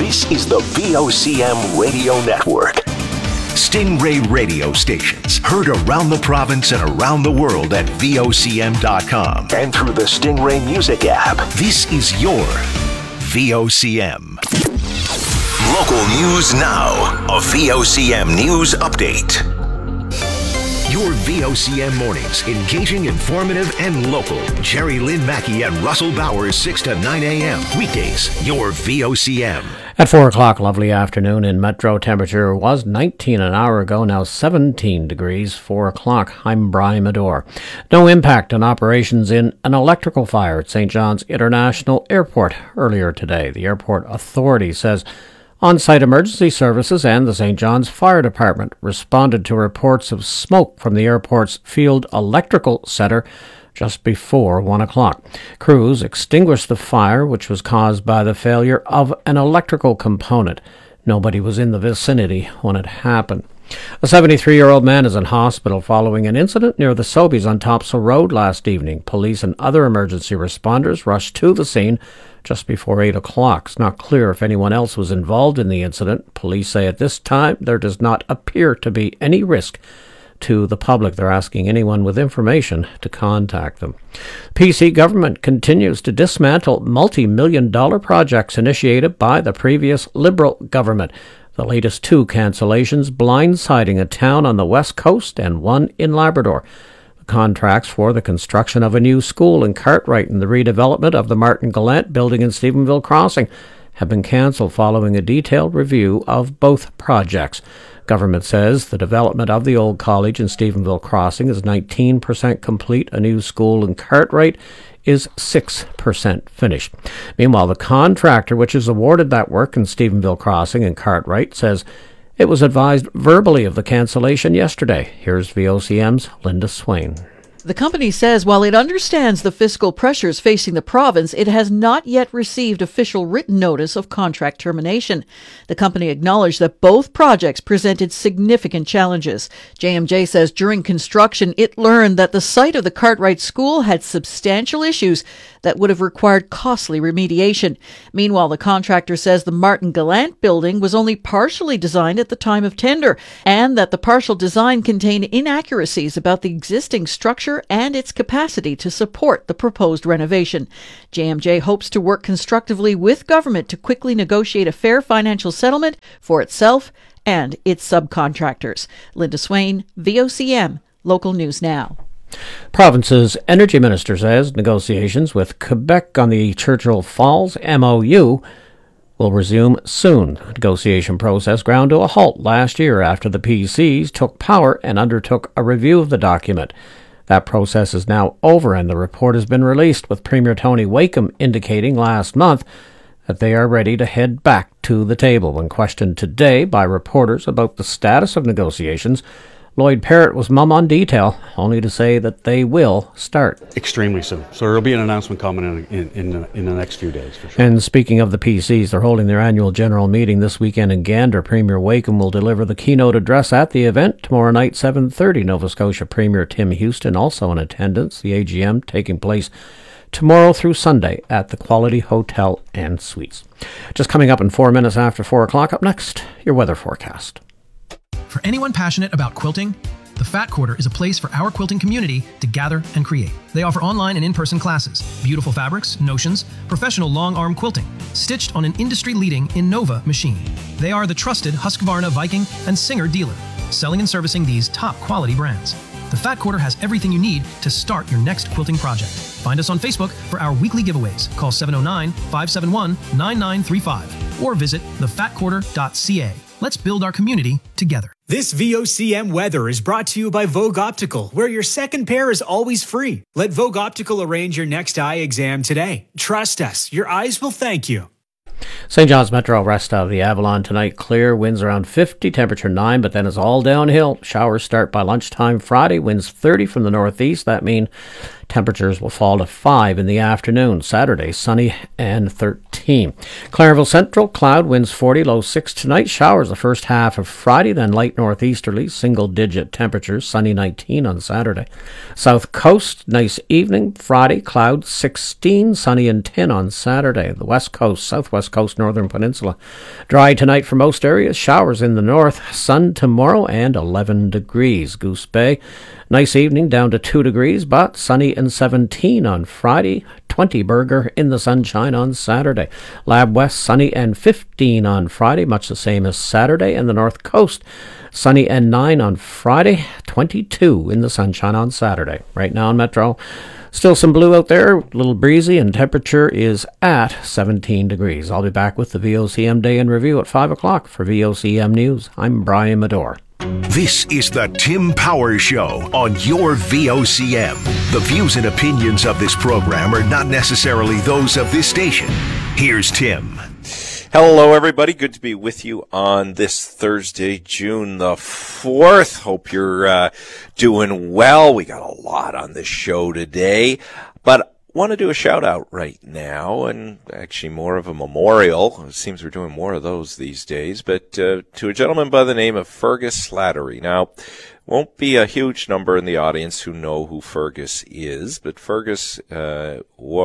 This is the VOCM Radio Network. Stingray radio stations heard around the province and around the world at VOCM.com and through the Stingray Music app. This is your VOCM. Local news now. A VOCM news update. Your VOCM mornings, engaging, informative, and local. Jerry Lynn Mackey and Russell Bowers, 6 to 9 a.m. Weekdays, your VOCM. At 4 o'clock, lovely afternoon in Metro. Temperature was 19 an hour ago, now 17 degrees, 4 o'clock. I'm Brian Medore. No impact on operations in an electrical fire at St. John's International Airport earlier today. The airport authority says on-site emergency services and the St. John's Fire Department responded to reports of smoke from the airport's field electrical center just before 1 o'clock. Crews extinguished the fire, which was caused by the failure of an electrical component. Nobody was in the vicinity when it happened. A 73-year-old man is in hospital following an incident near the Sobeys on Topsail Road last evening. Police and other emergency responders rushed to the scene just before 8 o'clock. It's not clear if anyone else was involved in the incident. Police say at this time there does not appear to be any risk to the public. They're asking anyone with information to contact them. PC government continues to dismantle multi-million-dollar projects initiated by the previous Liberal government. The latest two cancellations blindsiding a town on the west coast and one in Labrador. The contracts for the construction of a new school in Cartwright and the redevelopment of the Martin Gallant building in Stephenville Crossing have been cancelled following a detailed review of both projects. Government says the development of the old college in Stephenville Crossing is 19% complete. A new school in Cartwright is 6% finished. Meanwhile, the contractor which is awarded that work in Stephenville Crossing and Cartwright says it was advised verbally of the cancellation yesterday. Here's VOCM's Linda Swain. The company says while it understands the fiscal pressures facing the province, it has not yet received official written notice of contract termination. The company acknowledged that both projects presented significant challenges. JMJ says during construction, it learned that the site of the Cartwright School had substantial issues that would have required costly remediation. Meanwhile, the contractor says the Martin Gallant building was only partially designed at the time of tender and that the partial design contained inaccuracies about the existing structure and its capacity to support the proposed renovation. JMJ hopes to work constructively with government to quickly negotiate a fair financial settlement for itself and its subcontractors. Linda Swain, VOCM, Local News Now. Province's energy minister says negotiations with Quebec on the Churchill Falls MOU will resume soon. The negotiation process ground to a halt last year after the PCs took power and undertook a review of the document. That process is now over and the report has been released, with Premier Tony Wakeham indicating last month that they are ready to head back to the table. When questioned today by reporters about the status of negotiations, Lloyd Parrott was mum on detail, only to say that they will start extremely soon. So there'll be an announcement coming in the next few days, for sure. And speaking of the PCs, they're holding their annual general meeting this weekend in Gander. Premier Wakeham will deliver the keynote address at the event tomorrow night, 7:30. Nova Scotia Premier Tim Houston also in attendance. The AGM taking place tomorrow through Sunday at the Quality Hotel and Suites. Just coming up in 4 minutes after 4 o'clock. Up next, your weather forecast. For anyone passionate about quilting, the Fat Quarter is a place for our quilting community to gather and create. They offer online and in-person classes, beautiful fabrics, notions, professional long-arm quilting, stitched on an industry-leading Innova machine. They are the trusted Husqvarna, Viking, and Singer dealer, selling and servicing these top-quality brands. The Fat Quarter has everything you need to start your next quilting project. Find us on Facebook for our weekly giveaways. Call 709-571-9935 or visit thefatquarter.ca. Let's build our community together. This VOCM weather is brought to you by Vogue Optical, where your second pair is always free. Let Vogue Optical arrange your next eye exam today. Trust us, your eyes will thank you. St. John's Metro, rest out of the Avalon tonight. Clear, winds around 50, temperature 9, but then it's all downhill. Showers start by lunchtime Friday, winds 30 from the northeast. That means Temperatures will fall to 5 in the afternoon. Saturday, sunny and 13. Clareville Central, cloud, winds 40, low 6 tonight. Showers the first half of Friday, then light northeasterly, single-digit temperatures, sunny 19 on Saturday. South Coast, nice evening. Friday, cloud 16, sunny and 10 on Saturday. The West Coast, Southwest Coast, Northern Peninsula, dry tonight for most areas. Showers in the north, sun tomorrow and 11 degrees. Goose Bay, nice evening, down to 2 degrees, but sunny and 17 on Friday. 20 Burger in the sunshine on Saturday. Lab West, sunny and 15 on Friday, much the same as Saturday. And the North Coast, sunny and 9 on Friday, 22 in the sunshine on Saturday. Right now in Metro, still some blue out there, a little breezy, and temperature is at 17 degrees. I'll be back with the VOCM Day in Review at 5 o'clock. For VOCM News, I'm Brian Medore. This is the Tim Powers Show on your VOCM. The views and opinions of this program are not necessarily those of this station. Here's Tim. Hello, everybody. Good to be with you on this Thursday, June the 4th. Hope you're doing well. We got a lot on this show today, but want to do a shout out right now, and actually more of a memorial. It seems we're doing more of those these days, but to a gentleman by the name of Fergus Slattery. Now, won't be a huge number in the audience who know who Fergus is, but Fergus, in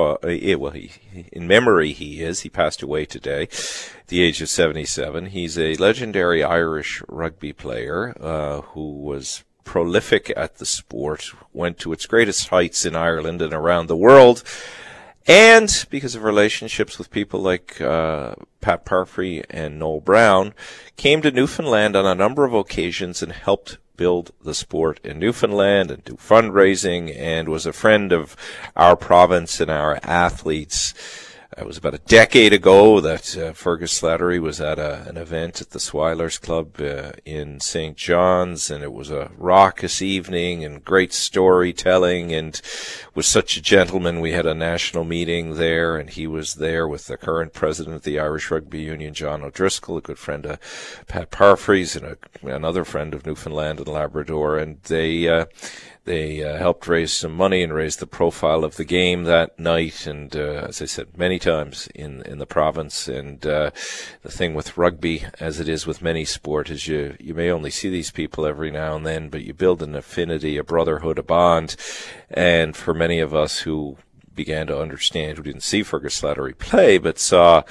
memory he passed away today at the age of 77. He's a legendary Irish rugby player who was prolific at the sport, went to its greatest heights in Ireland and around the world, and because of relationships with people like Pat Parfrey and Noel Brown, came to Newfoundland on a number of occasions and helped build the sport in Newfoundland and do fundraising, and was a friend of our province and our athletes. It was about a decade ago that Fergus Slattery was at an event at the Swilers Club in St. John's, and it was a raucous evening and great storytelling, and was such a gentleman. We had a national meeting there, and he was there with the current president of the Irish Rugby Union, John O'Driscoll, a good friend of Pat Parfrey's and another friend of Newfoundland and Labrador, and they helped raise some money and raise the profile of the game that night, and as I said many times in the province, and the thing with rugby, as it is with many sport, is you may only see these people every now and then, but you build an affinity, a brotherhood, a bond, and for many of us who began to understand, who didn't see Fergus Slattery play, but saw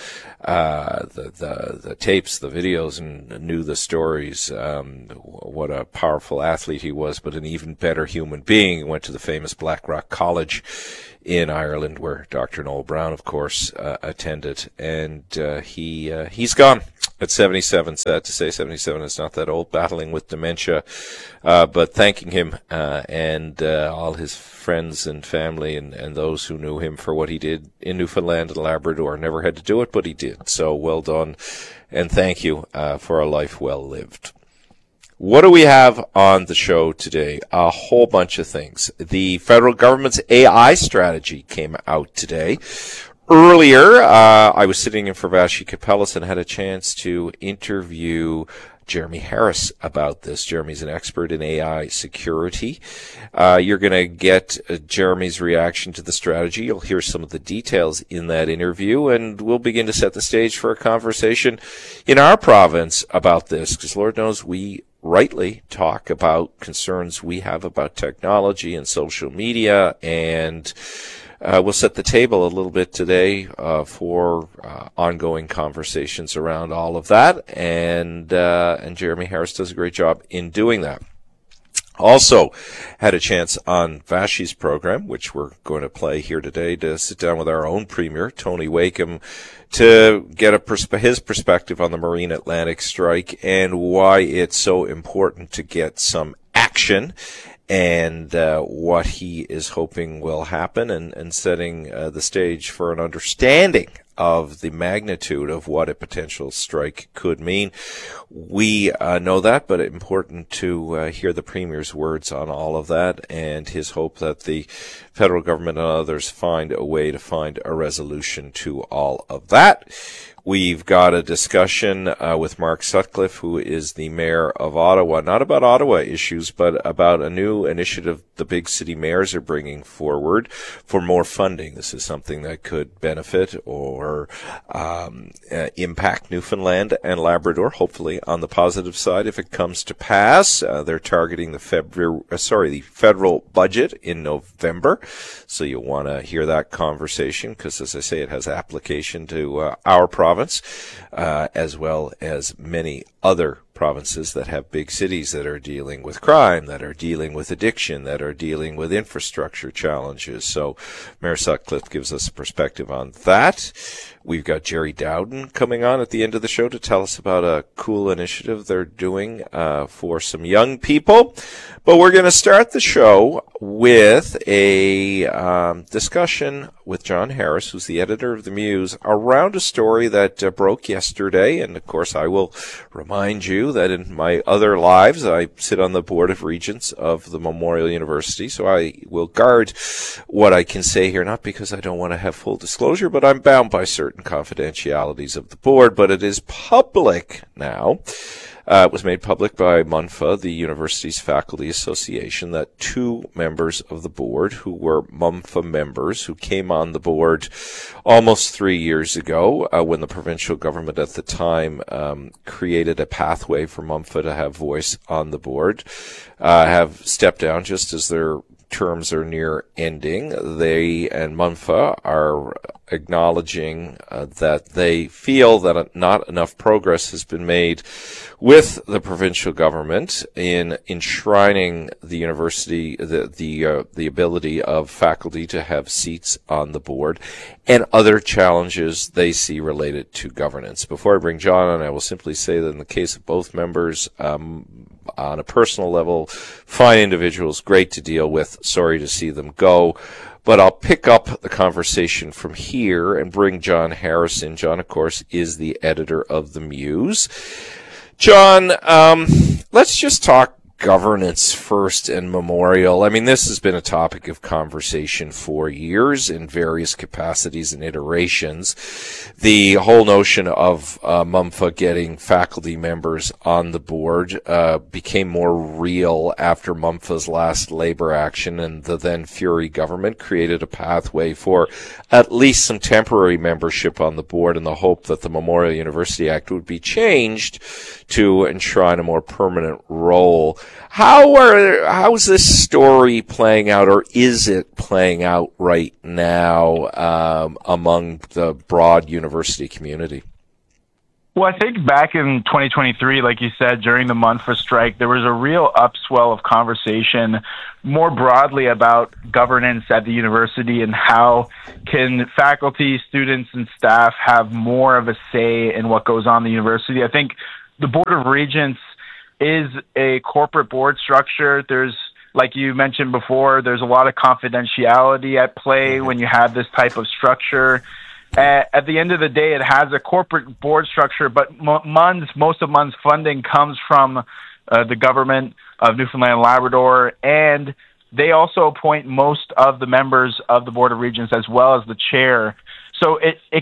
the tapes, the videos, and knew the stories, what a powerful athlete he was, but an even better human being. He went to the famous Blackrock College in Ireland, where Dr. Noel Brown, of course, attended, and he's gone at 77. Sad to say, 77 is not that old, battling with dementia, but thanking him and all his friends and family and those who knew him for what he did in Newfoundland and Labrador. Never had to do it, but he did. So well done, and thank you for a life well lived. What do we have on the show today? A whole bunch of things. The federal government's AI strategy came out today. Earlier, I was sitting in for Vashi Kapelis and had a chance to interview Jeremy Harris about this. Jeremy's an expert in AI security. You're going to get Jeremy's reaction to the strategy. You'll hear some of the details in that interview, and we'll begin to set the stage for a conversation in our province about this, because Lord knows we rightly talk about concerns we have about technology and social media, and we'll set the table a little bit today for ongoing conversations around all of that, and Jeremy Harris does a great job in doing that. Also had a chance on Vashi's program, which we're going to play here today, to sit down with our own Premier, Tony Wakeham, to get his perspective on the Marine Atlantic strike and why it's so important to get some action, and what he is hoping will happen, and setting the stage for an understanding of the magnitude of what a potential strike could mean. We know that, but it's important to hear the Premier's words on all of that, and his hope that the federal government and others find a way to find a resolution to all of that. We've got a discussion with Mark Sutcliffe, who is the mayor of Ottawa, not about Ottawa issues, but about a new initiative the big city mayors are bringing forward for more funding. This is something that could benefit or impact Newfoundland and Labrador, hopefully on the positive side if it comes to pass. They're targeting the federal budget in November, so you'll want to hear that conversation because, as I say, it has application to our province as well as many other provinces that have big cities that are dealing with crime, that are dealing with addiction, that are dealing with infrastructure challenges. So Mayor Sutcliffe gives us a perspective on that. We've got Jerry Dowden coming on at the end of the show to tell us about a cool initiative they're doing for some young people. But we're going to start the show with a discussion with John Harris, who's the editor of The Muse, around a story that broke yesterday. And, of course, I will remind you that in my other lives, I sit on the Board of Regents of the Memorial University, so I will guard what I can say here, not because I don't want to have full disclosure, but I'm bound by certain confidentialities of the board. But it is public now. It was made public by MUNFA, the university's faculty association, that two members of the board who were MUNFA members who came on the board almost 3 years ago when the provincial government at the time created a pathway for MUNFA to have voice on the board, have stepped down just as their terms are near ending. They and MUNFA are acknowledging that they feel that not enough progress has been made with the provincial government in enshrining the university, the ability of faculty to have seats on the board, and other challenges they see related to governance. Before I bring John on, I will simply say that in the case of both members, on a personal level, fine individuals, great to deal with, sorry to see them go. But I'll pick up the conversation from here and bring John Harris in. John, of course, is the editor of The Muse. John, let's just talk governance first and Memorial. I mean, this has been a topic of conversation for years in various capacities and iterations. The whole notion of MUNFA getting faculty members on the board became more real after MUNFA's last labor action, and the then Fury government created a pathway for at least some temporary membership on the board in the hope that the Memorial University Act would be changed to enshrine a more permanent role. How's this story playing out, or is it playing out right now among the broad university community? Well, I think back in 2023, like you said, during the MUNFA strike, there was a real upswell of conversation more broadly about governance at the university and how can faculty, students, and staff have more of a say in what goes on in the university. I think the Board of Regents is a corporate board structure. There's, like you mentioned before, there's a lot of confidentiality at play when you have this type of structure. At the end of the day, it has a corporate board structure, but most of MUN's funding comes from the government of Newfoundland and Labrador, and they also appoint most of the members of the Board of Regents as well as the chair. So it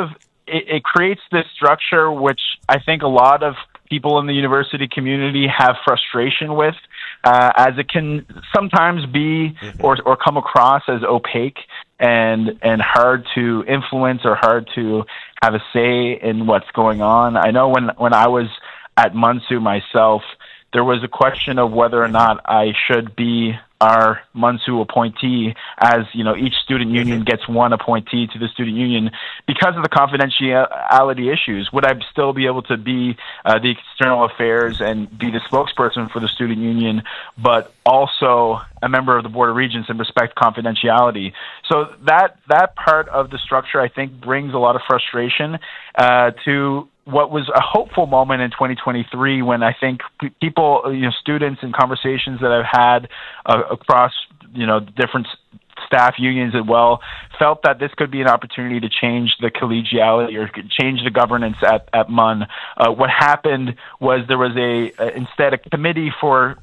creates this structure which I think a lot of people in the university community have frustration with, as it can sometimes be or come across as opaque and hard to influence or hard to have a say in what's going on. I know when I was at MUNSU myself, there was a question of whether or not I should be our MUNSU appointee, as you know, each student union gets one appointee to the student union because of the confidentiality issues. Would I still be able to be the external affairs and be the spokesperson for the student union, but also a member of the Board of Regents and respect confidentiality? So that part of the structure, I think, brings a lot of frustration to what was a hopeful moment in 2023 when I think people, students in conversations that I've had across, different staff unions as well, felt that this could be an opportunity to change the collegiality or change the governance at MUN. What happened was there was instead a committee for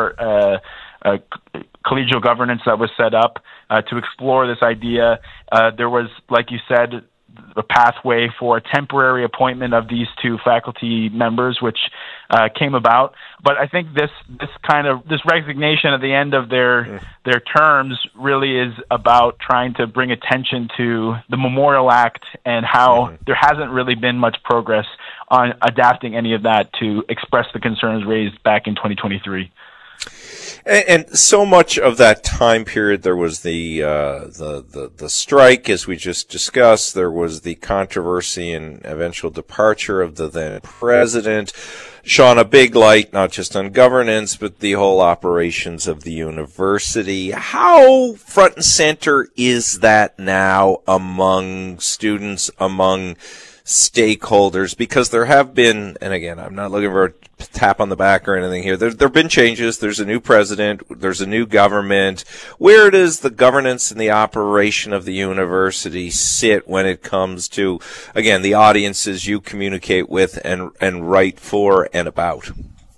collegial governance that was set up to explore this idea. There was, like you said, a pathway for a temporary appointment of these two faculty members, which came about. But I think this resignation at the end of their terms really is about trying to bring attention to the Memorial Act and how there hasn't really been much progress on adapting any of that to express the concerns raised back in 2023. And so much of that time period, there was the strike, as we just discussed. There was the controversy and eventual departure of the then president. Shone a big light, not just on governance, but the whole operations of the university. How front and center is that now among students, among stakeholders? Because there have been, and again, I'm not looking for a tap on the back or anything here. There have been changes. There's a new president. There's a new government. Where does the governance and the operation of the university sit when it comes to, again, the audiences you communicate with and write for and about?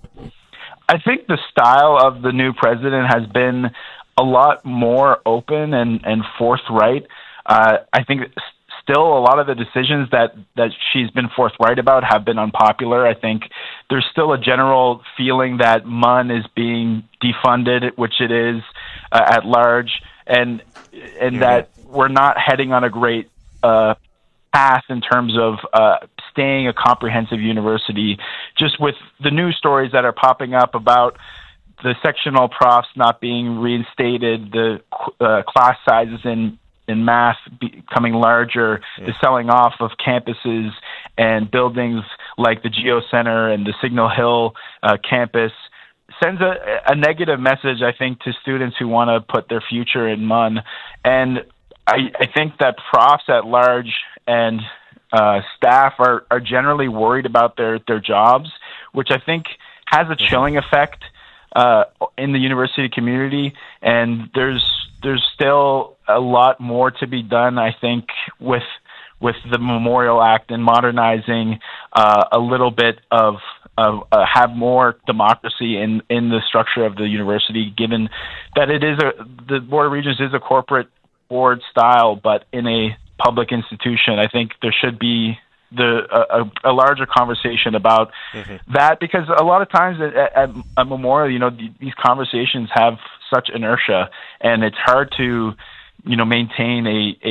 I think the style of the new president has been a lot more open and forthright. I think still a lot of the decisions that she's been forthright about have been unpopular. I think there's still a general feeling that MUN is being defunded, which it is at large, and that we're not heading on a great path in terms of staying a comprehensive university. Just with the news stories that are popping up about the sectional profs not being reinstated, the class sizes in math becoming larger, the selling off of campuses and buildings like the Geo Center and the Signal Hill campus sends a negative message, I think, to students who want to put their future in MUN. And I think that profs at large and staff are generally worried about their jobs, which I think has a chilling effect in the university community. And there's still a lot more to be done, I think, with the Memorial Act and modernizing a little bit of have more democracy in the structure of the university, given that the Board of Regents is a corporate board style, but in a public institution. I think there should be a larger conversation about that, because a lot of times at Memorial, these conversations have such inertia, and it's hard to maintain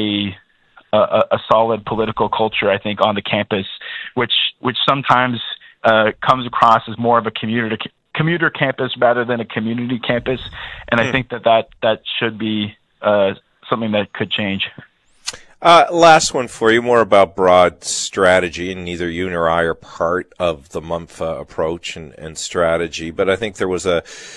a solid political culture, I think, on the campus, which sometimes comes across as more of a commuter campus rather than a community campus. And I think that should be something that could change. Last one for you, more about broad strategy, and neither you nor I are part of the MUNFA approach and strategy, but I think there was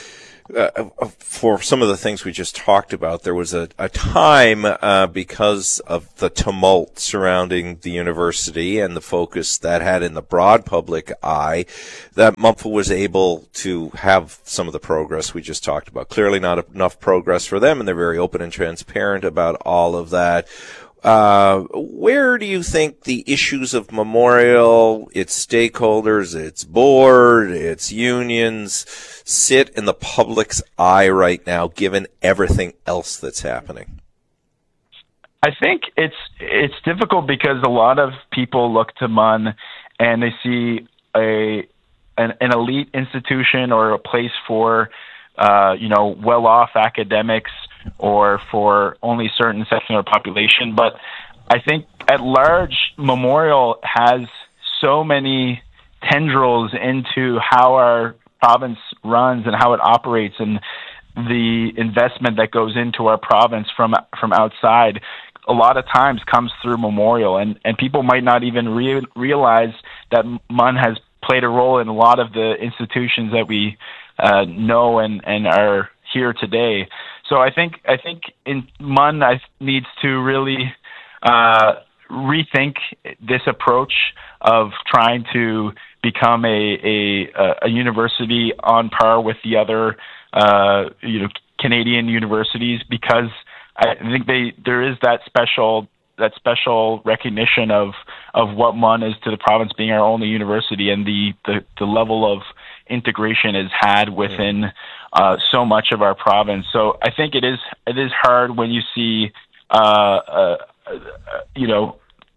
for some of the things we just talked about, there was a time, because of the tumult surrounding the university and the focus that had in the broad public eye, that MUNFA was able to have some of the progress we just talked about. Clearly not enough progress for them, and they're very open and transparent about all of that. Where do you think the issues of Memorial, its stakeholders, its board, its unions sit in the public's eye right now, given everything else that's happening? I think it's difficult because a lot of people look to MUN and they see an elite institution or a place for well-off academics or for only certain section of the population. But I think at large, Memorial has so many tendrils into how our province runs and how it operates, and the investment that goes into our province from outside a lot of times comes through Memorial, and people might not even realize that MUN has played a role in a lot of the institutions that we know and are here today. So I think in MUN needs to really rethink this approach of trying to become a university on par with the other Canadian universities, because I think there is that special recognition of what MUN is to the province, being our only university, and the level of integration is had within so much of our province. So I think it is hard when you see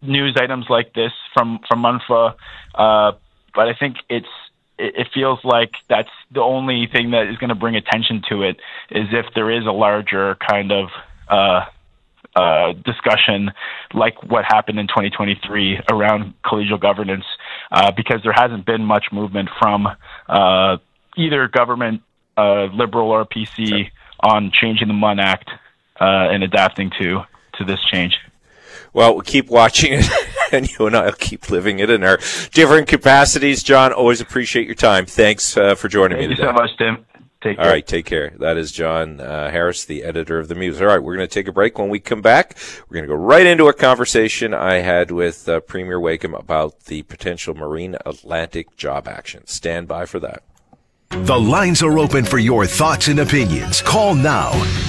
news items like this from Munfa, but I think it feels like that's the only thing that is going to bring attention to it, is if there is a larger kind of discussion like what happened in 2023 around collegial governance, because there hasn't been much movement from either government, Liberal or PC, on changing the MUN Act and adapting to this change. Well, we'll keep watching it, and you and I will keep living it in our different capacities. John, always appreciate your time. Thanks for joining me today. Thank you so much, Tim. Take care. All right, take care. That is John Harris, the editor of The Muse. All right, we're going to take a break. When we come back, we're going to go right into a conversation I had with Premier Wakeham about the potential Marine Atlantic job action. Stand by for that. The lines are open for your thoughts and opinions. Call now,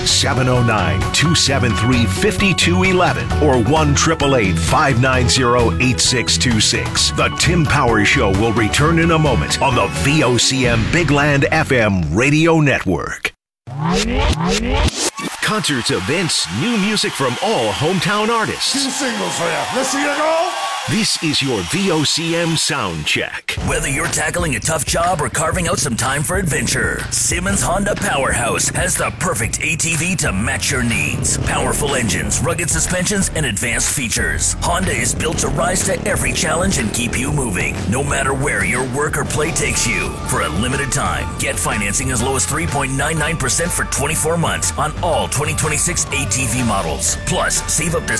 709-273-5211 or 1-888-590-8626. The Tim Powers Show will return in a moment on the VOCM Big Land FM radio network. Concerts, events, new music from all hometown artists. 2 singles for you. Let's see it go. This is your VOCM sound check. Whether you're tackling a tough job or carving out some time for adventure, Simmons Honda Powerhouse has the perfect ATV to match your needs. Powerful engines, rugged suspensions, and advanced features. Honda is built to rise to every challenge and keep you moving, no matter where your work or play takes you. For a limited time, get financing as low as 3.99% for 24 months on all 2026 ATV models. Plus, save up to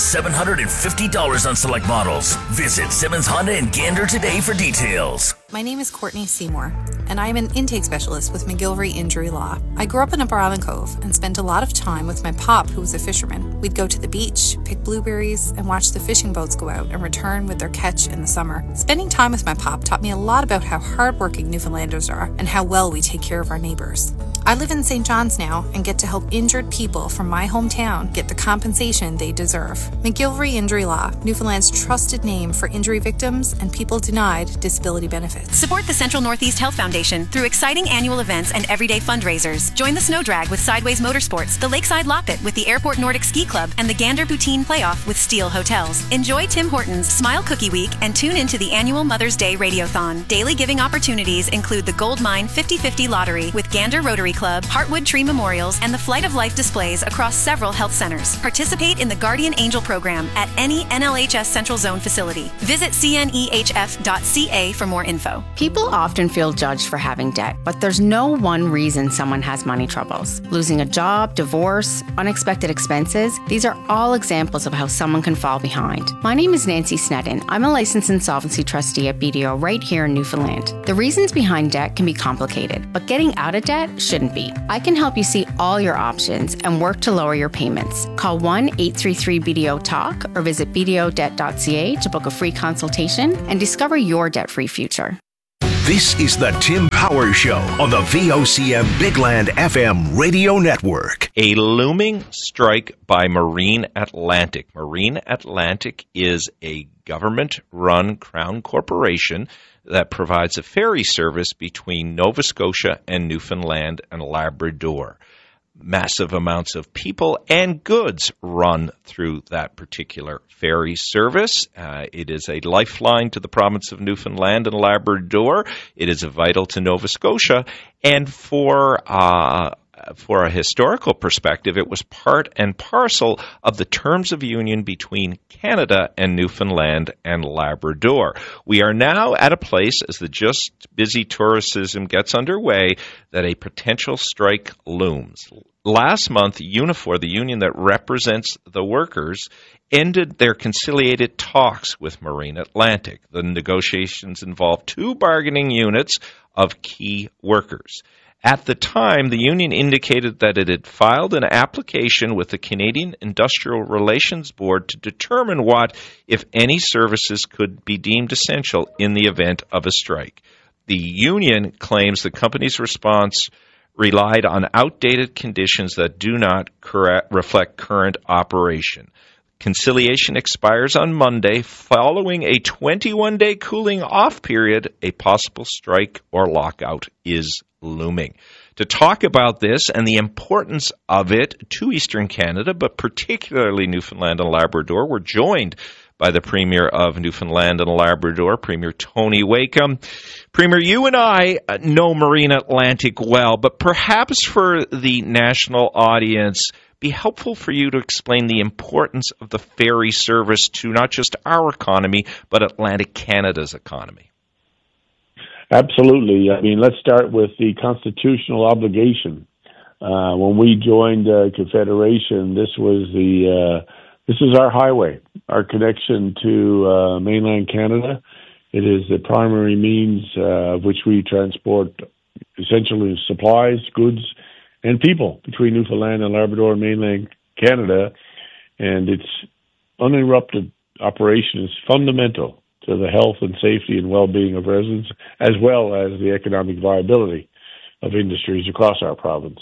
$750 on select models. Visit Simmons Honda in Gander today for details. My name is Courtney Seymour, and I'm an intake specialist with McGilvery Injury Law. I grew up in Barwon Cove and spent a lot of time with my pop, who was a fisherman. We'd go to the beach, pick blueberries, and watch the fishing boats go out and return with their catch in the summer. Spending time with my pop taught me a lot about how hardworking Newfoundlanders are and how well we take care of our neighbors. I live in St. John's now and get to help injured people from my hometown get the compensation they deserve. McGilvery Injury Law, Newfoundland's trusted name for injury victims and people denied disability benefits. Support the Central Northeast Health Foundation through exciting annual events and everyday fundraisers. Join the Snow Drag with Sideways Motorsports, the Lakeside Loppet with the Airport Nordic Ski Club, and the Gander Poutine Playoff with Steel Hotels. Enjoy Tim Hortons Smile Cookie Week and tune into the annual Mother's Day Radiothon. Daily giving opportunities include the Gold Mine 50/50 Lottery with Gander Rotary Club, Heartwood Tree Memorials, and the Flight of Life displays across several health centers. Participate in the Guardian Angel program at any NLHS Central Zone facility. Visit cnehf.ca for more info. People often feel judged for having debt, but there's no one reason someone has money troubles. Losing a job, divorce, unexpected expenses, these are all examples of how someone can fall behind. My name is Nancy Sneddon. I'm a licensed insolvency trustee at BDO right here in Newfoundland. The reasons behind debt can be complicated, but getting out of debt shouldn't be. I can help you see all your options and work to lower your payments. Call 1-833-BDO-TALK or visit bdodebt.ca to book a free consultation and discover your debt-free future. This is the Tim Powers Show on the VOCM Big Land FM radio network. A looming strike by Marine Atlantic. Marine Atlantic is a government-run Crown corporation that provides a ferry service between Nova Scotia and Newfoundland and Labrador. Massive amounts of people and goods run through that particular ferry service. It is a lifeline to the province of Newfoundland and Labrador. It is vital to Nova Scotia. And for a historical perspective, it was part and parcel of the terms of union between Canada and Newfoundland and Labrador. We are now at a place, as the just busy tourism gets underway, that a potential strike looms. Last month, Unifor, the union that represents the workers, ended their conciliated talks with Marine Atlantic. The negotiations involved 2 bargaining units of key workers. At the time, the union indicated that it had filed an application with the Canadian Industrial Relations Board to determine what, if any, services could be deemed essential in the event of a strike. The union claims the company's response relied on outdated conditions that do not reflect current operation. Conciliation expires on Monday. Following a 21-day cooling off period, a possible strike or lockout is looming. To talk about this and the importance of it to Eastern Canada, but particularly Newfoundland and Labrador, we're joined by the Premier of Newfoundland and Labrador, Premier Tony Wakeham. Premier, you and I know Marine Atlantic well, but perhaps for the national audience, be helpful for you to explain the importance of the ferry service to not just our economy, but Atlantic Canada's economy. Absolutely. I mean, let's start with the constitutional obligation. When we joined Confederation, this is our highway, our connection to mainland Canada. It is the primary means of which we transport essentially supplies, goods, and people between Newfoundland and Labrador and mainland Canada. And its uninterrupted operation is fundamental to the health and safety and well-being of residents, as well as the economic viability of industries across our province.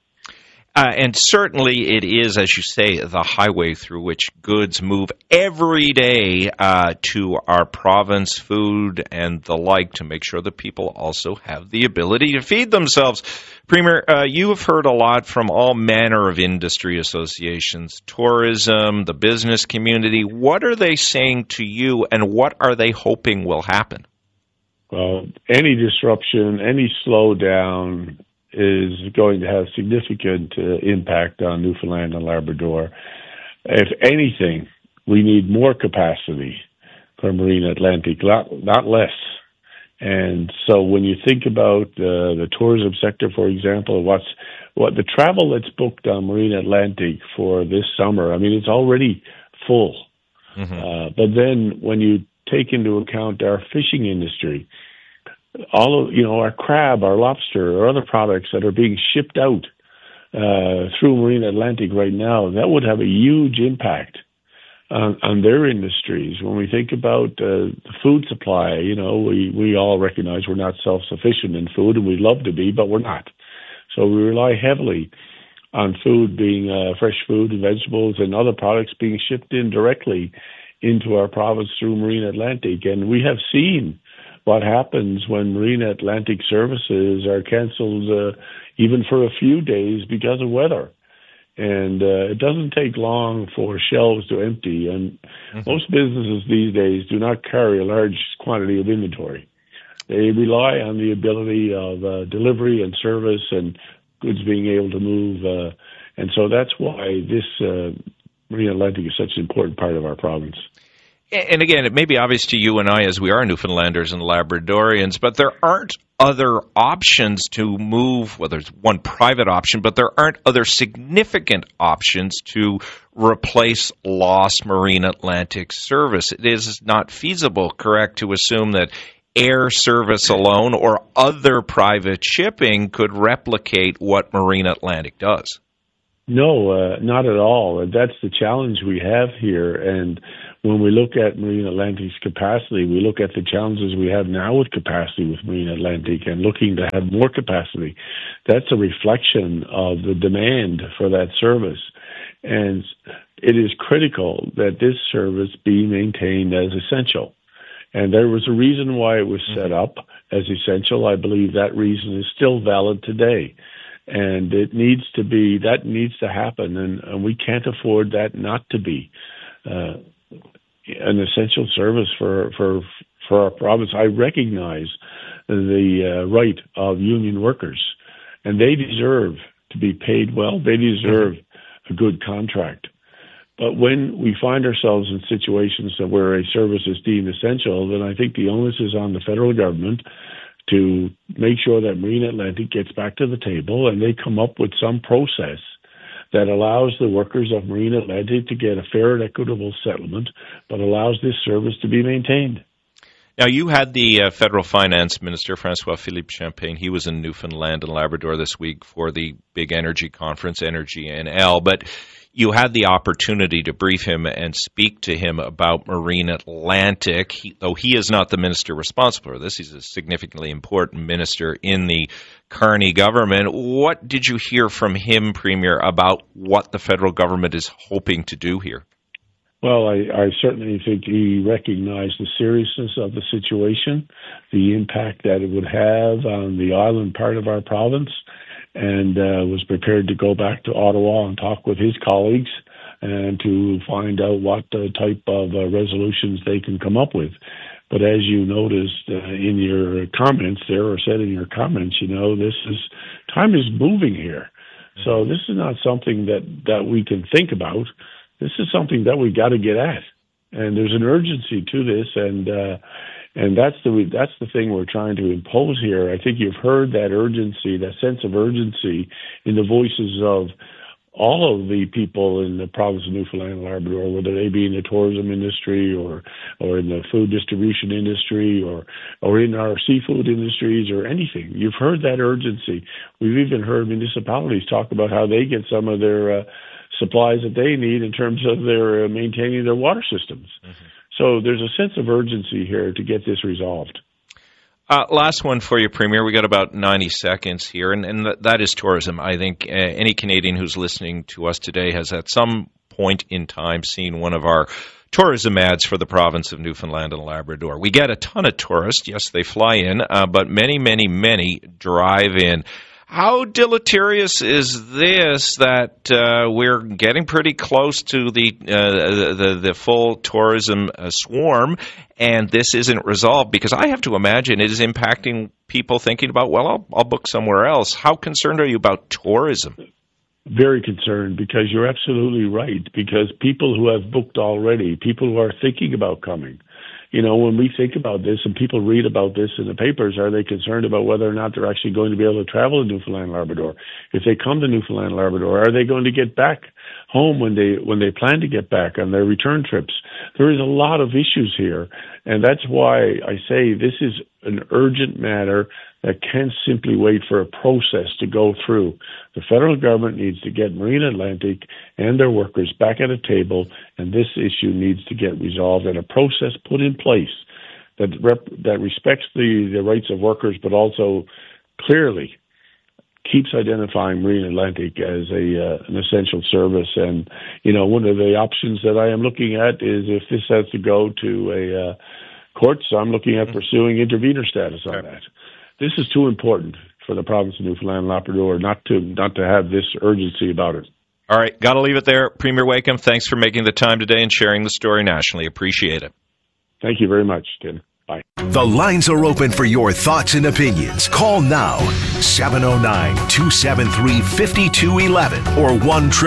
And certainly it is, as you say, the highway through which goods move every day to our province, food and the like, to make sure that people also have the ability to feed themselves. Premier, you have heard a lot from all manner of industry associations, tourism, the business community. What are they saying to you, and what are they hoping will happen? Well, any disruption, any slowdown is going to have significant impact on Newfoundland and Labrador. If anything, we need more capacity for Marine Atlantic, not less. And so when you think about the tourism sector, for example, what the travel that's booked on Marine Atlantic for this summer, I mean, it's already full. Mm-hmm. But then when you take into account our fishing industry, all of, our crab, our lobster, or other products that are being shipped out through Marine Atlantic right now, that would have a huge impact on their industries. When we think about the food supply, we all recognize we're not self-sufficient in food, and we'd love to be, but we're not. So we rely heavily on food being fresh food and vegetables and other products being shipped in directly into our province through Marine Atlantic. And we have seen what happens when Marine Atlantic services are canceled even for a few days because of weather. And it doesn't take long for shelves to empty. And most businesses these days do not carry a large quantity of inventory. They rely on the ability of delivery and service and goods being able to move. And so that's why this Marine Atlantic is such an important part of our province. And again, it may be obvious to you and I, as we are Newfoundlanders and Labradorians, but there aren't other options to move. Well, there's one private option, but there aren't other significant options to replace lost Marine Atlantic service. It is not feasible, correct, to assume that air service alone or other private shipping could replicate what Marine Atlantic does. No, not at all. That's the challenge we have here. And when we look at Marine Atlantic's capacity, we look at the challenges we have now with capacity with Marine Atlantic and looking to have more capacity. That's a reflection of the demand for that service. And it is critical that this service be maintained as essential. And there was a reason why it was set up as essential. I believe that reason is still valid today. And it needs to be, that needs to happen, and we can't afford that not to be an essential service for our province. I recognize the right of union workers, and they deserve to be paid well. They deserve a good contract. But when we find ourselves in situations where a service is deemed essential, then I think the onus is on the federal government to make sure that Marine Atlantic gets back to the table and they come up with some process that allows the workers of Marine Atlantic to get a fair and equitable settlement, but allows this service to be maintained. Now, you had the federal finance minister, François-Philippe Champagne. He was in Newfoundland and Labrador this week for the big energy conference, Energy NL, but you had the opportunity to brief him and speak to him about Marine Atlantic. Though he is not the minister responsible for this, he's a significantly important minister in the Carney government. What did you hear from him, Premier, about what the federal government is hoping to do here? Well, I certainly think he recognized the seriousness of the situation, the impact that it would have on the island part of our province, and was prepared to go back to Ottawa and talk with his colleagues and to find out what type of resolutions they can come up with. But as you noticed in your comments there, or said in your comments, time is moving here. So this is not something that we can think about. This is something that we got to get at. And there's an urgency to this, and that's the thing we're trying to impose here. I think you've heard that urgency, that sense of urgency in the voices of all of the people in the province of Newfoundland and Labrador, whether they be in the tourism industry or in the food distribution industry or in our seafood industries or anything. You've heard that urgency. We've even heard municipalities talk about how they get some of their supplies that they need in terms of their maintaining their water systems. Mm-hmm. So there's a sense of urgency here to get this resolved. Last one for you, Premier. We got about 90 seconds here, and that is tourism. I think any Canadian who's listening to us today has at some point in time seen one of our tourism ads for the province of Newfoundland and Labrador. We get a ton of tourists. Yes, they fly in, but many, many, many drive in. How deleterious is this that we're getting pretty close to the full tourism swarm, and this isn't resolved? Because I have to imagine it is impacting people thinking about, well, I'll book somewhere else. How concerned are you about tourism? Very concerned, because you're absolutely right. Because people who have booked already, people who are thinking about coming, when we think about this and people read about this in the papers, are they concerned about whether or not they're actually going to be able to travel to Newfoundland and Labrador? If they come to Newfoundland and Labrador, are they going to get back home when they plan to get back on their return trips? There is a lot of issues here, and that's why I say this is an urgent matter that can't simply wait for a process to go through. The federal government needs to get Marine Atlantic and their workers back at a table, and this issue needs to get resolved and a process put in place that respects the rights of workers, but also clearly keeps identifying Marine Atlantic as an essential service. And, one of the options that I am looking at is if this has to go to a court, so I'm looking at pursuing intervenor status on that. This is too important for the province of Newfoundland and Labrador not to have this urgency about it. All right, got to leave it there. Premier Wakeham, thanks for making the time today and sharing the story nationally. Appreciate it. Thank you very much, Tim. Bye. The lines are open for your thoughts and opinions. Call now, 709-273-5211 or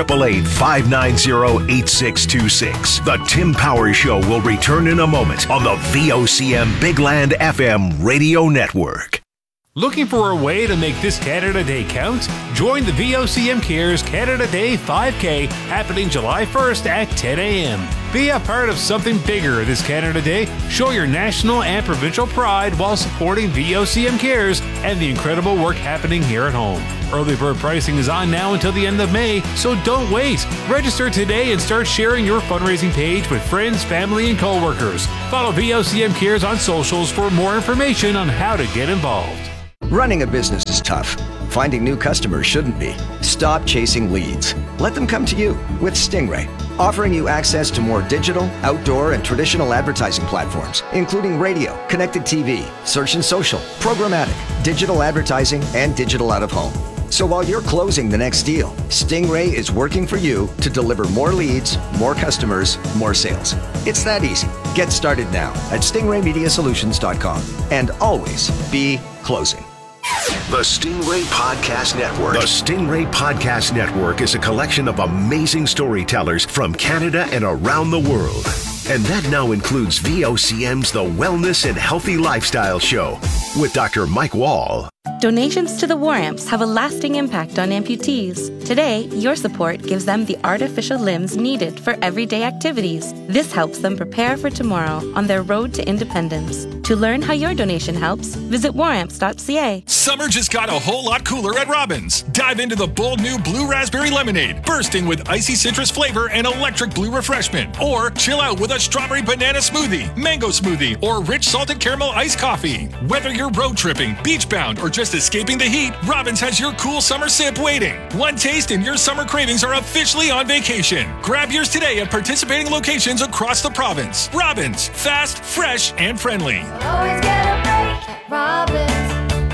1-888-590-8626. The Tim Powers Show will return in a moment on the VOCM Big Land FM radio network. Looking for a way to make this Canada Day count? Join the VOCM Cares Canada Day 5K happening July 1st at 10 a.m. Be a part of something bigger this Canada Day. Show your national and provincial pride while supporting VOCM Cares and the incredible work happening here at home. Early bird pricing is on now until the end of May, so don't wait. Register today and start sharing your fundraising page with friends, family, and coworkers. Follow VOCM Cares on socials for more information on how to get involved. Running a business is tough. Finding new customers shouldn't be. Stop chasing leads. Let them come to you with Stingray, offering you access to more digital, outdoor, and traditional advertising platforms, including radio, connected TV, search and social, programmatic, digital advertising, and digital out-of-home. So while you're closing the next deal, Stingray is working for you to deliver more leads, more customers, more sales. It's that easy. Get started now at stingraymediasolutions.com and always be closing. The Stingray Podcast Network. The Stingray Podcast Network is a collection of amazing storytellers from Canada and around the world. And that now includes VOCM's The Wellness and Healthy Lifestyle Show with Dr. Mike Wall. Donations to the War Amps have a lasting impact on amputees. Today, your support gives them the artificial limbs needed for everyday activities. This helps them prepare for tomorrow on their road to independence. To learn how your donation helps, visit waramps.ca. Summer just got a whole lot cooler at Robbins. Dive into the bold new Blue Raspberry Lemonade, bursting with icy citrus flavor and electric blue refreshment. Or chill out with a strawberry banana smoothie, mango smoothie, or rich salted caramel iced coffee. Whether you're road tripping, beach bound, or just escaping the heat, Robbins has your cool summer sip waiting. One taste and your summer cravings are officially on vacation. Grab yours today at participating locations across the province. Robbins, fast, fresh, and friendly. Always get a break at Robbins.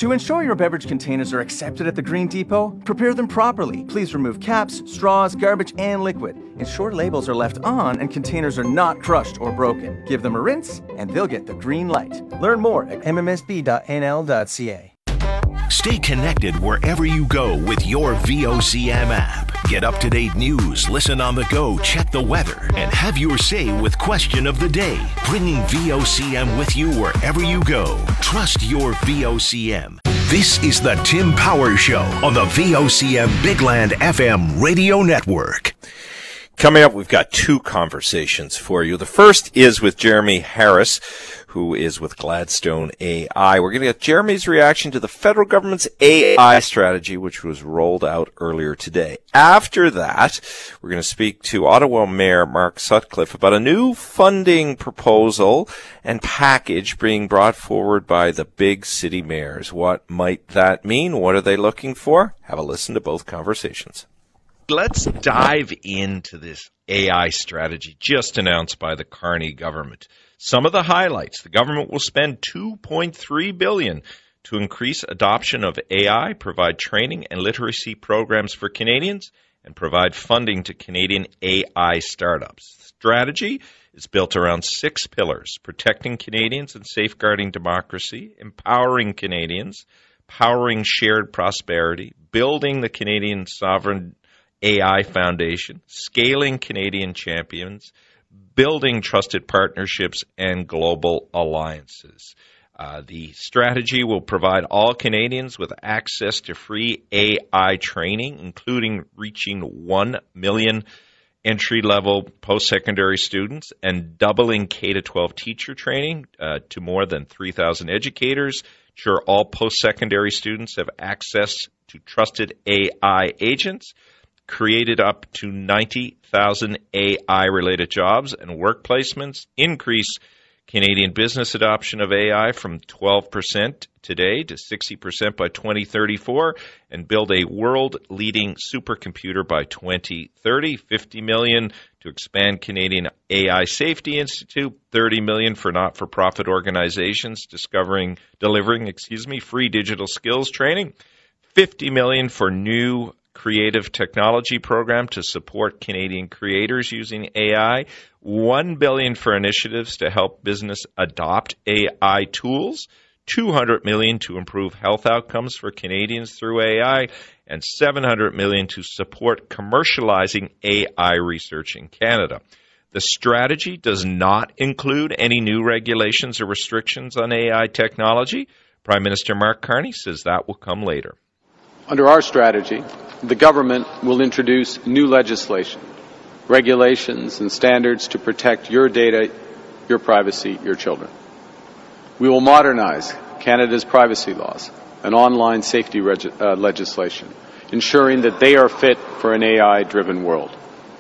To ensure your beverage containers are accepted at the Green Depot, prepare them properly. Please remove caps, straws, garbage, and liquid. Ensure labels are left on and containers are not crushed or broken. Give them a rinse, and they'll get the green light. Learn more at mmsb.nl.ca. Stay connected wherever you go with your VOCM app. Get up-to-date news, listen on the go, check the weather, and have your say with Question of the Day. Bringing VOCM with you wherever you go. Trust your VOCM. This is the Tim Power Show on the VOCM Bigland FM radio network. Coming up, we've got two conversations for you. The first is with Jeremy Harris, who is with Gladstone AI. We're going to get Jeremy's reaction to the federal government's AI strategy, which was rolled out earlier today. After that, we're going to speak to Ottawa Mayor Mark Sutcliffe about a new funding proposal and package being brought forward by the big city mayors. What might that mean? What are they looking for? Have a listen to both conversations. Let's dive into this AI strategy just announced by the Carney government. Some of the highlights: the government will spend $2.3 billion to increase adoption of AI, provide training and literacy programs for Canadians, and provide funding to Canadian AI startups. The strategy is built around 6 pillars: protecting Canadians and safeguarding democracy, empowering Canadians, powering shared prosperity, building the Canadian sovereign AI Foundation, scaling Canadian champions, building trusted partnerships, and global alliances. The strategy will provide all Canadians with access to free AI training, including reaching 1 million entry-level post-secondary students and doubling K-12 teacher training to more than 3,000 educators. Ensure all post-secondary students have access to trusted AI agents. Created up to 90,000 AI-related jobs and work placements, increase Canadian business adoption of AI from 12% today to 60% by 2034, and build a world-leading supercomputer by 2030. $50 million to expand Canadian AI Safety Institute, $30 million for not-for-profit organizations delivering free digital skills training, $50 million for new creative technology program to support Canadian creators using AI, $1 billion for initiatives to help business adopt AI tools, $200 million to improve health outcomes for Canadians through AI, and $700 million to support commercializing AI research in Canada. The strategy does not include any new regulations or restrictions on AI technology. Prime Minister Mark Carney says that will come later. Under our strategy, the government will introduce new legislation, regulations and standards to protect your data, your privacy, your children. We will modernize Canada's privacy laws and online safety legislation, ensuring that they are fit for an AI-driven world.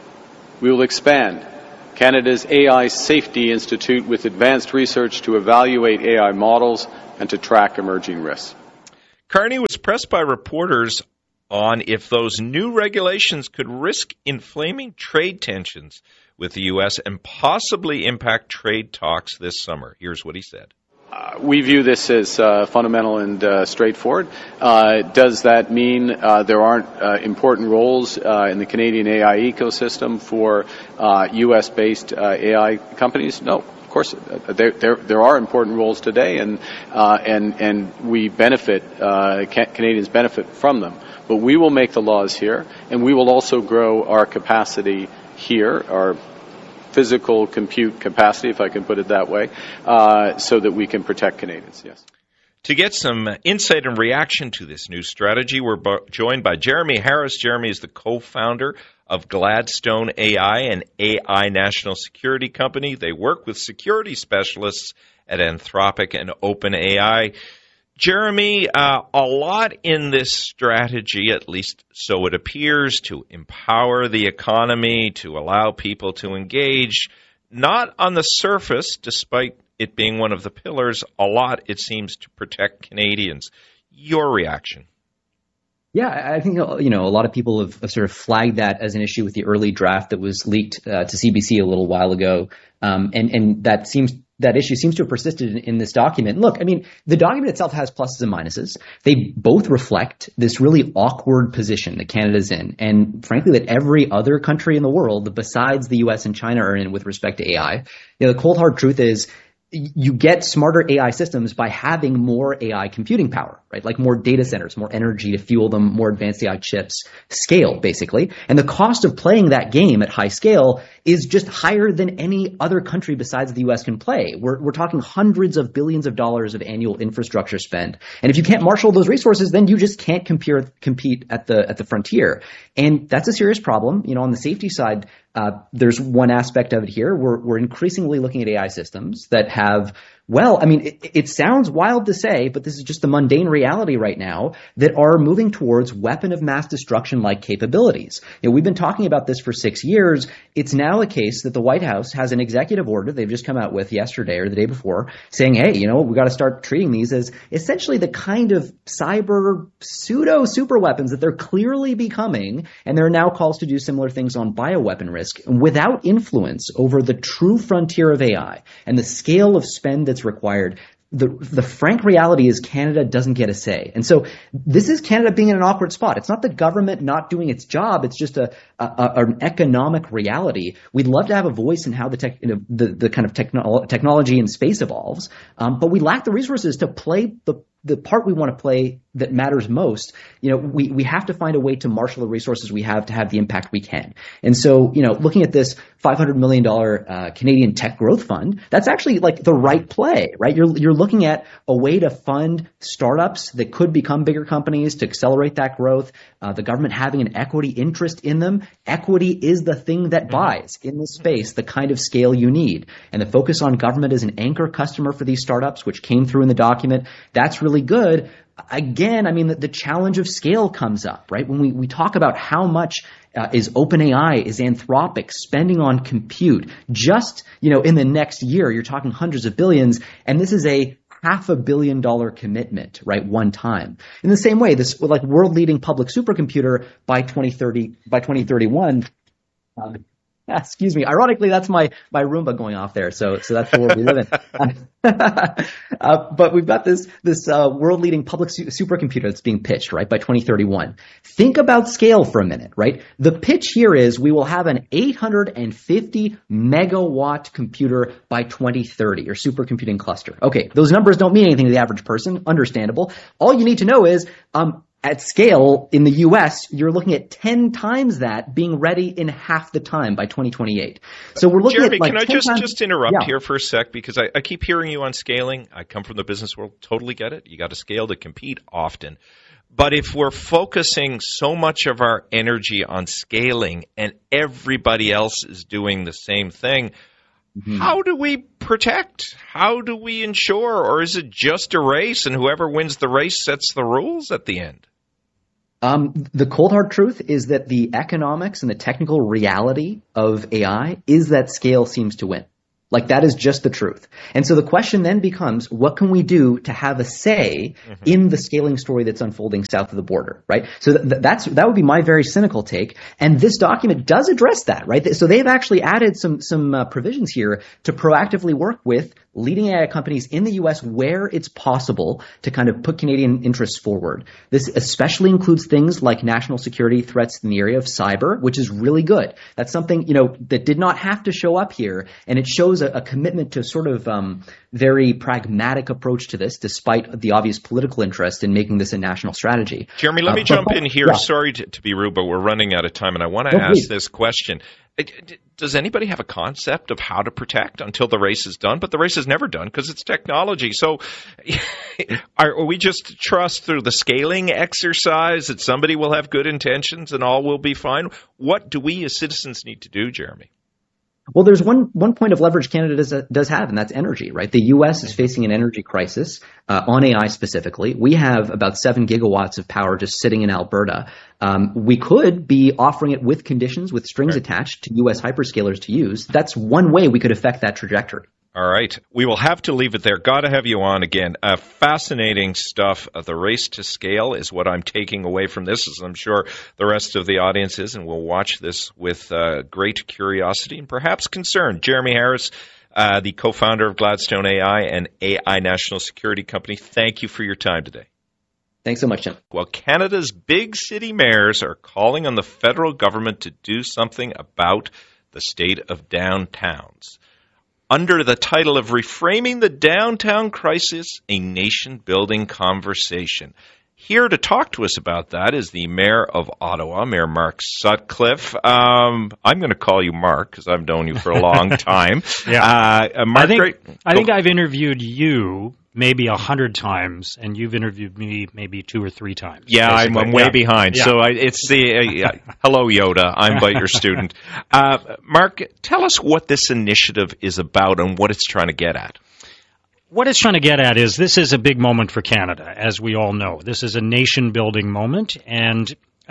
We will expand Canada's AI Safety Institute with advanced research to evaluate AI models and to track emerging risks. Carney was pressed by reporters on if those new regulations could risk inflaming trade tensions with the U.S. and possibly impact trade talks this summer. Here's what he said. We view this as fundamental and straightforward. Does that mean there aren't important roles in the Canadian AI ecosystem for U.S.-based AI companies? No. Of course, there are important roles today, and we benefit. Canadians benefit from them. But we will make the laws here, and we will also grow our capacity here, our physical compute capacity, if I can put it that way, so that we can protect Canadians. Yes. To get some insight and reaction to this new strategy, we're joined by Jeremy Harris. Jeremy is the co-founder of Gladstone AI, an AI national security company. They work with security specialists at Anthropic and OpenAI. Jeremy, a lot in this strategy, at least so it appears, to empower the economy, to allow people to engage, not on the surface, despite it being one of the pillars, a lot, it seems, to protect Canadians. Your reaction? Yeah, I think, a lot of people have sort of flagged that as an issue with the early draft that was leaked to CBC a little while ago. And that seems that issue seems to have persisted in this document. Look, I mean, the document itself has pluses and minuses. They both reflect this really awkward position that Canada's in, and frankly, that every other country in the world besides the US and China are in with respect to AI. The cold hard truth is, you get smarter AI systems by having more AI computing power, right? Like more data centers, more energy to fuel them, more advanced AI chips, scale, basically. And the cost of playing that game at high scale is just higher than any other country besides the US can play. We're talking hundreds of billions of dollars of annual infrastructure spend. And if you can't marshal those resources, then you just can't compete at the frontier. And that's a serious problem. On the safety side, there's one aspect of it here. We're increasingly looking at AI systems that have, well, I mean, it sounds wild to say, but this is just the mundane reality right now, that are moving towards weapon of mass destruction-like capabilities. We've been talking about this for 6 years. It's now a case that the White House has an executive order they've just come out with yesterday or the day before saying, hey, we got to start treating these as essentially the kind of cyber pseudo super weapons that they're clearly becoming. And there are now calls to do similar things on bioweapon risk without influence over the true frontier of AI and the scale of spend that's required. The frank reality is Canada doesn't get a say. And so this is Canada being in an awkward spot. It's not the government not doing its job. It's just an economic reality. We'd love to have a voice in how the kind of technology and space evolves, but we lack the resources to play the part we want to play that matters most. We have to find a way to marshal the resources we have to have the impact we can. And so, looking at this $500 million Canadian Tech Growth Fund, that's actually like the right play, right? You're looking at a way to fund startups that could become bigger companies to accelerate that growth. The government having an equity interest in them. Equity is the thing that buys in this space the kind of scale you need. And the focus on government as an anchor customer for these startups, which came through in the document, that's really good. Again, I mean, the challenge of scale comes up, right? When we talk about how much is OpenAI, is Anthropic spending on compute, just, in the next year, you're talking hundreds of billions, and this is a $500 million commitment, right? One time. In the same way, this like world leading public supercomputer by 2031, excuse me. Ironically, that's my Roomba going off there. So that's the world we live in. But we've got this world-leading public supercomputer that's being pitched, right, by 2031. Think about scale for a minute, right? The pitch here is we will have an 850 megawatt computer by 2030, or supercomputing cluster. Okay, those numbers don't mean anything to the average person. Understandable. All you need to know is, at scale, in the U.S., you're looking at 10 times that being ready in half the time by 2028. So we're looking Jeremy, at like can I just interrupt yeah. here for a sec? Because I keep hearing you on scaling. I come from the business world. Totally get it. You got to scale to compete often. But if we're focusing so much of our energy on scaling and everybody else is doing the same thing, how do we protect? How do we ensure? Or is it just a race and whoever wins the race sets the rules at the end? The cold hard truth is that the economics and the technical reality of AI is that scale seems to win. Like, that is just the truth. And so the question then becomes, what can we do to have a say in the scaling story that's unfolding south of the border, right? So that would be my very cynical take. And this document does address that, right? So they've actually added some provisions here to proactively work with leading AI companies in the U.S. where it's possible to kind of put Canadian interests forward. This especially includes things like national security threats in the area of cyber, which is really good. That's something, that did not have to show up here. And it shows a commitment to sort of very pragmatic approach to this, despite the obvious political interest in making this a national strategy. Jeremy, let me jump in here. Yeah. Sorry to be rude, but we're running out of time, and I want to ask this question. Does anybody have a concept of how to protect until the race is done? But the race is never done because it's technology. So are we just to trust through the scaling exercise that somebody will have good intentions and all will be fine? What do we as citizens need to do, Jeremy? Well, there's one point of leverage Canada does have, and that's energy, right? The U.S. is facing an energy crisis on AI specifically. We have about 7 gigawatts of power just sitting in Alberta. We could be offering it with conditions, with strings attached to U.S. hyperscalers to use. That's one way we could affect that trajectory. All right. We will have to leave it there. Got to have you on again. Fascinating stuff. The race to scale is what I'm taking away from this, as I'm sure the rest of the audience is, and we'll watch this with great curiosity and perhaps concern. Jeremy Harris, the co-founder of Gladstone AI and AI National Security Company. Thank you for your time today. Thanks so much, Tim. Well, Canada's big city mayors are calling on the federal government to do something about the state of downtowns. Under the title of Reframing the Downtown Crisis, a Nation-Building Conversation. Here to talk to us about that is the Mayor of Ottawa, Mayor Mark Sutcliffe. I'm going to call you Mark because I've known you for a long time. Mark, I think I've interviewed you maybe 100 times, and you've interviewed me maybe 2 or 3 times. Yeah, I'm way behind. Yeah. So it's the hello Yoda. I'm but your student. Mark, tell us what this initiative is about and what it's trying to get at. What it's trying to get at is this is a big moment for Canada, as we all know. This is a nation-building moment, and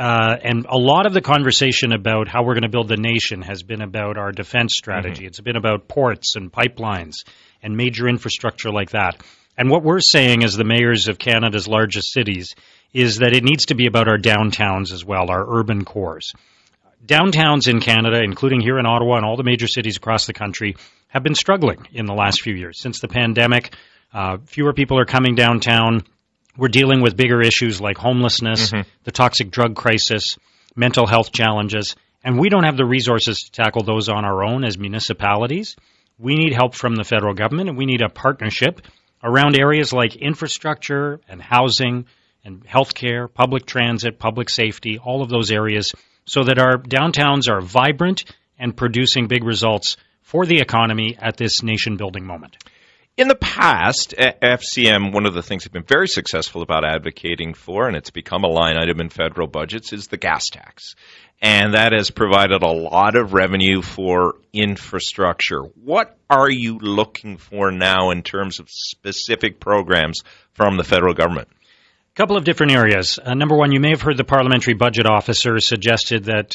a lot of the conversation about how we're going to build the nation has been about our defense strategy. Mm-hmm. It's been about ports and pipelines and major infrastructure like that. And what we're saying as the mayors of Canada's largest cities is that it needs to be about our downtowns as well, our urban cores. Downtowns in Canada, including here in Ottawa and all the major cities across the country, have been struggling in the last few years. Since the pandemic, fewer people are coming downtown. We're dealing with bigger issues like homelessness, the toxic drug crisis, mental health challenges, and we don't have the resources to tackle those on our own as municipalities. We need help from the federal government, and we need a partnership around areas like infrastructure and housing and healthcare, public transit, public safety, all of those areas, so that our downtowns are vibrant and producing big results for the economy at this nation-building moment. In the past, FCM, one of the things they've been very successful about advocating for, and it's become a line item in federal budgets, is the gas tax. And that has provided a lot of revenue for infrastructure. What are you looking for now in terms of specific programs from the federal government? A couple of different areas. Number one, you may have heard the parliamentary budget officer suggested that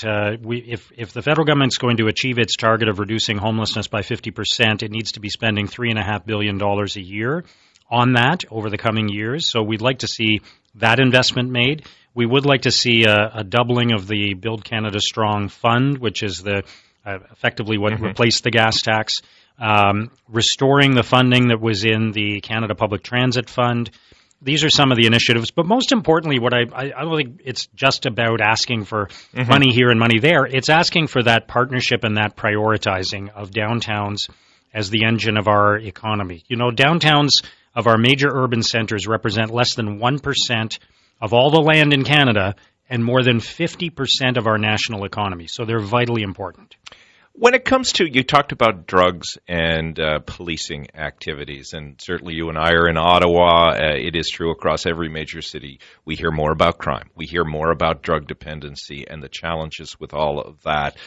if the federal government's going to achieve its target of reducing homelessness by 50%, it needs to be spending $3.5 billion a year on that over the coming years. So we'd like to see that investment made. We would like to see a doubling of the Build Canada Strong Fund, which is effectively what replaced the gas tax, restoring the funding that was in the Canada Public Transit Fund. These are some of the initiatives, but most importantly, what I don't think it's just about asking for money here and money there. It's asking for that partnership and that prioritizing of downtowns as the engine of our economy. You know, downtowns of our major urban centers represent less than 1% of all the land in Canada and more than 50% of our national economy. So they're vitally important. When it comes to, you talked about drugs and policing activities, and certainly you and I are in Ottawa. It is true across every major city. We hear more about crime. We hear more about drug dependency and the challenges with all of that.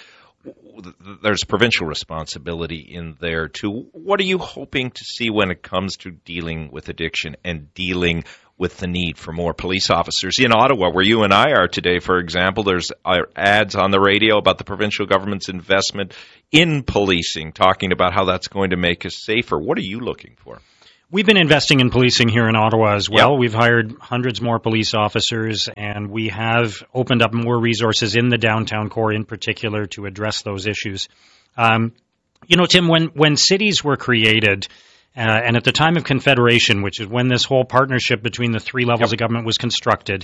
There's provincial responsibility in there too. What are you hoping to see when it comes to dealing with addiction and dealing with the need for more police officers? In Ottawa, where you and I are today, for example, there's ads on the radio about the provincial government's investment in policing, talking about how that's going to make us safer. What are you looking for? We've been investing in policing here in Ottawa as well. Yep. We've hired hundreds more police officers, and we have opened up more resources in the downtown core in particular to address those issues. You know, Tim, when cities were created, and at the time of Confederation, which is when this whole partnership between the three levels of government was constructed,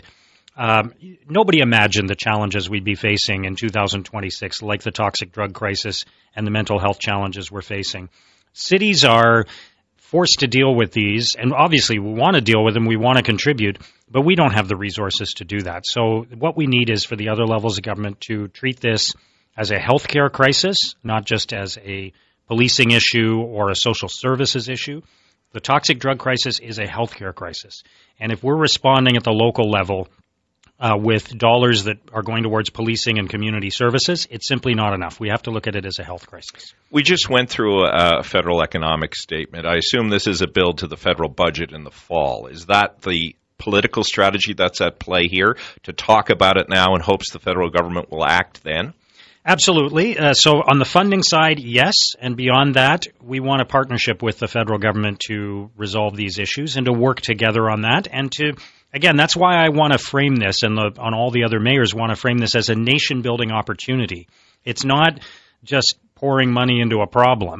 nobody imagined the challenges we'd be facing in 2026, like the toxic drug crisis and the mental health challenges we're facing. Cities are forced to deal with these, and obviously we want to deal with them, we want to contribute, but we don't have the resources to do that. So what we need is for the other levels of government to treat this as a healthcare crisis, not just as a policing issue or a social services issue. The toxic drug crisis is a healthcare crisis. And if we're responding at the local level with dollars that are going towards policing and community services, it's simply not enough. We have to look at it as a health crisis. We just went through a federal economic statement. I assume this is a build to the federal budget in the fall. Is that the political strategy that's at play here, to talk about it now in hopes the federal government will act then? Absolutely. So on the funding side, yes. And beyond that, we want a partnership with the federal government to resolve these issues and to work together on that. And to, again, that's why I want to frame this, and on all the other mayors want to frame this as a nation-building opportunity. It's not just pouring money into a problem.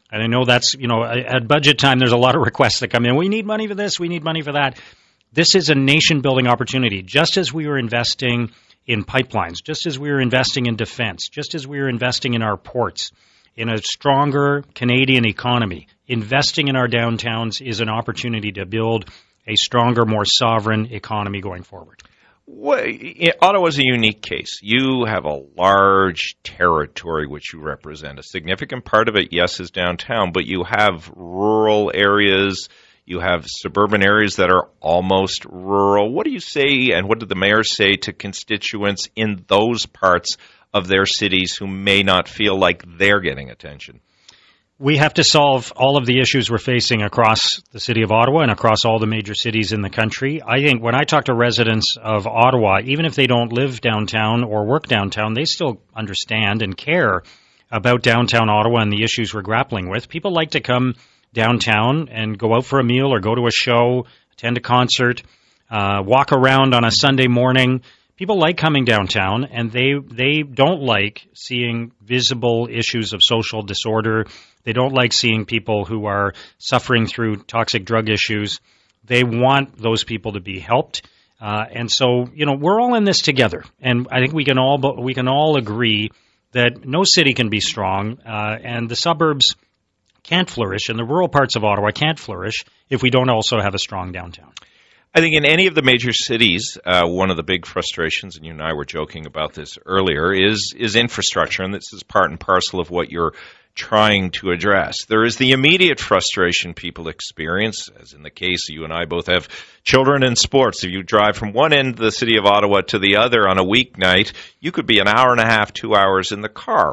And I know that's, at budget time, there's a lot of requests that come in. We need money for this. We need money for that. This is a nation-building opportunity. Just as we were investing in pipelines, just as we were investing in defense, just as we were investing in our ports, in a stronger Canadian economy, investing in our downtowns is an opportunity to build a stronger, more sovereign economy going forward. Ottawa's a unique case. You have a large territory which you represent. A significant part of it, yes, is downtown, but you have rural areas, you have suburban areas that are almost rural. What do you say, and what did the mayor say to constituents in those parts of their cities who may not feel like they're getting attention? We have to solve all of the issues we're facing across the city of Ottawa and across all the major cities in the country. I think when I talk to residents of Ottawa, even if they don't live downtown or work downtown, they still understand and care about downtown Ottawa and the issues we're grappling with. People like to come downtown and go out for a meal or go to a show, attend a concert, walk around on a Sunday morning. People like coming downtown, and they don't like seeing visible issues of social disorder. They don't like seeing people who are suffering through toxic drug issues. They want those people to be helped. And so, we're all in this together. And I think we can all agree that no city can be strong, and the suburbs can't flourish, and the rural parts of Ottawa can't flourish if we don't also have a strong downtown. I think in any of the major cities, one of the big frustrations, and you and I were joking about this earlier, is infrastructure, and this is part and parcel of what you're trying to address. There is the immediate frustration people experience, as in the case you and I both have children in sports. If you drive from one end of the city of Ottawa to the other on a weeknight, you could be an hour and a half, 2 hours in the car.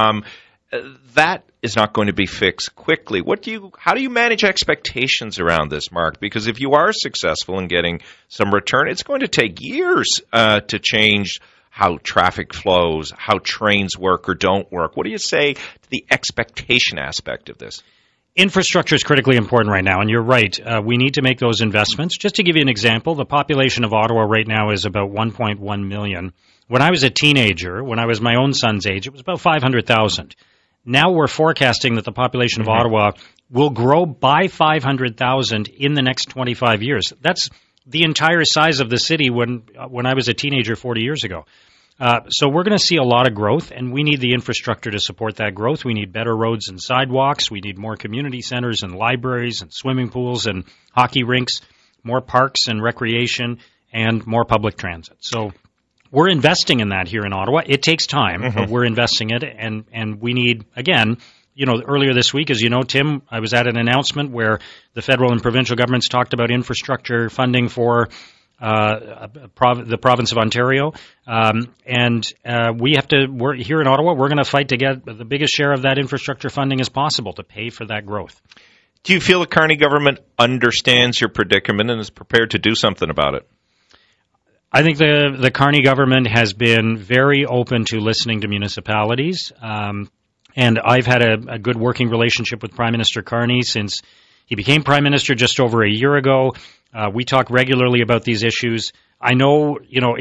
That is not going to be fixed quickly. How do you manage expectations around this, Mark? Because if you are successful in getting some return, it's going to take years to change how traffic flows, how trains work or don't work. What do you say to the expectation aspect of this? Infrastructure is critically important right now, and you're right. We need to make those investments. Just to give you an example, the population of Ottawa right now is about 1.1 million. When I was a teenager, when I was my own son's age, it was about 500,000. Now we're forecasting that the population of Ottawa will grow by 500,000 in the next 25 years. That's the entire size of the city when I was a teenager 40 years ago. So we're going to see a lot of growth, and we need the infrastructure to support that growth. We need better roads and sidewalks. We need more community centers and libraries and swimming pools and hockey rinks, more parks and recreation, and more public transit. So we're investing in that here in Ottawa. It takes time, but we're investing it, and we need, again, earlier this week, as you know, Tim, I was at an announcement where the federal and provincial governments talked about infrastructure funding for the province of Ontario, and we have to. We're here in Ottawa. We're going to fight to get the biggest share of that infrastructure funding as possible to pay for that growth. Do you feel the Carney government understands your predicament and is prepared to do something about it? I think the Carney government has been very open to listening to municipalities, and I've had a good working relationship with Prime Minister Carney since he became Prime Minister just over a year ago. We talk regularly about these issues. I know,